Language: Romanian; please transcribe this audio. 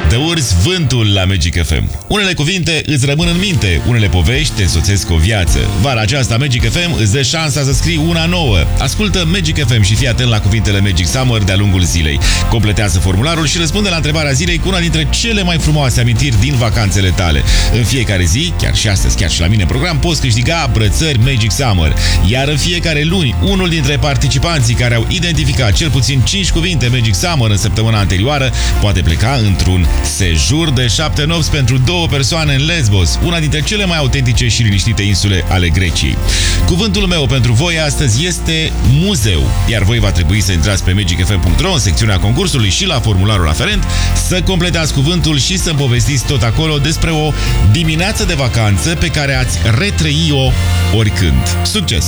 Te urzi vântul la Magic FM. Unele cuvinte îți rămân în minte, unele povești te însoțesc o viață. Vara aceasta Magic FM îți dă șansa să scrii una nouă. Ascultă Magic FM și fii atent la cuvintele Magic Summer de-a lungul zilei. Completează formularul și răspunde la întrebarea zilei cu una dintre cele mai frumoase amintiri din vacanțele tale. În fiecare zi, chiar și astăzi, chiar și la mine în program, poți câștiga brățări Magic Summer. Iar în fiecare luni, unul dintre participanții care au identificat cel puțin 5 cuvinte Magic Summer în săptămâna anterioară poate pleca într-un sejur de 7 nopți pentru 2 persoane în Lesbos, una dintre cele mai autentice și liniștite insule ale Greciei. Cuvântul meu pentru voi astăzi este muzeu, iar voi va trebui să intrați pe magicfm.ro în secțiunea concursului și la formularul aferent, să completați cuvântul și să povestiți tot acolo despre o dimineață de vacanță pe care ați retrăi-o oricând. Succes!